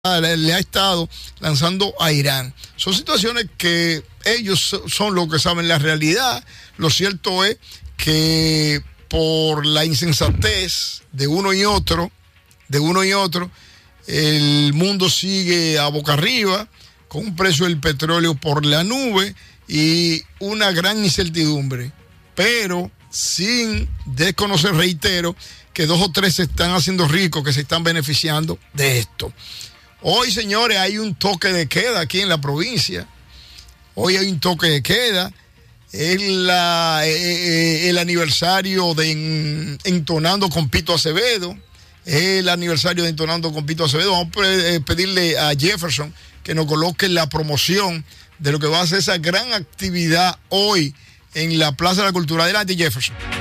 le ha estado lanzando a Irán. Son situaciones que ellos son los que saben la realidad. Lo cierto es que por la insensatez de uno y otro, el mundo sigue a boca arriba, con un precio del petróleo por la nube y una gran incertidumbre. Pero sin desconocer, reitero, que 2 o 3 se están haciendo ricos, que se están beneficiando de esto. Hoy, señores, hay un toque de queda aquí en la provincia. Hoy hay un toque de queda. Es el aniversario de Entonando con Pito Acevedo. Es el aniversario de Entonando con Pito Acevedo. Vamos a pedirle a Jefferson que nos coloque la promoción de lo que va a ser esa gran actividad hoy en la Plaza de la Cultura. Adelante, Jefferson.